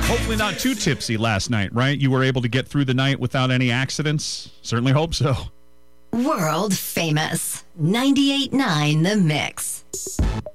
Hopefully not too tipsy last night, right? You were able to get through the night without any accidents? Certainly hope so. World famous. 98.9 The Mix.